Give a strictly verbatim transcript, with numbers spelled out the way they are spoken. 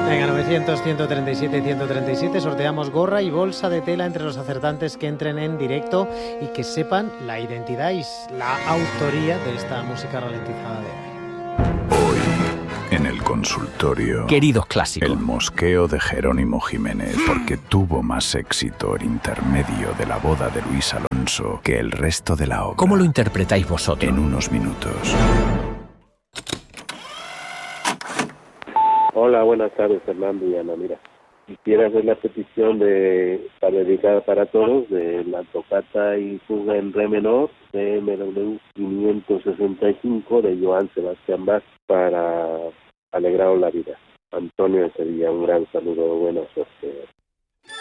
Venga, novecientos, ciento treinta y siete, ciento treinta y siete, sorteamos gorra y bolsa de tela entre los acertantes que entren en directo y que sepan la identidad y la autoría de esta música ralentizada de hoy. Hoy, en el consultorio, queridos clásicos, el mosqueo de Jerónimo Jiménez, porque tuvo más éxito el intermedio de la boda de Luis Alonso que el resto de la obra. ¿Cómo lo interpretáis vosotros? En unos minutos. Hola, buenas tardes, Fernando y Ana. Mira, quisiera hacer la petición de para dedicada para todos de la tocata y fuga en re menor de M W quinientos sesenta y cinco de Johann Sebastian Bach para alegraros la vida. Antonio de Sevilla, un gran saludo, buena suerte.